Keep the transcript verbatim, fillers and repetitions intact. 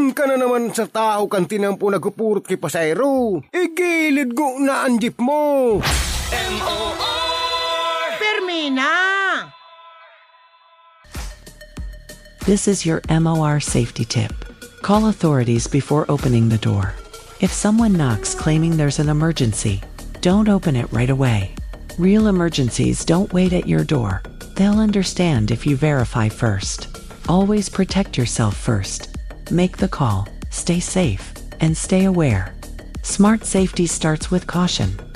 Saan ka na naman sa tao kan tinampo nagpupurot kay pasayro? Igilid go na ang jeep mo. M O R! Permina! This is your M O R safety tip. Call authorities before opening the door. If someone knocks claiming there's an emergency, don't open it right away. Real emergencies don't wait at your door. They'll understand if you verify first. Always protect yourself first. Make the call, stay safe, and stay aware. Smart safety starts with caution.